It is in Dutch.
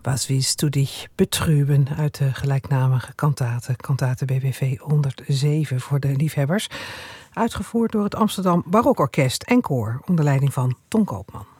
Was willst du dich betrüben uit de gelijknamige kantate BWV 107 voor de liefhebbers. Uitgevoerd door het Amsterdam Barokorkest en Koor onder leiding van Ton Koopman.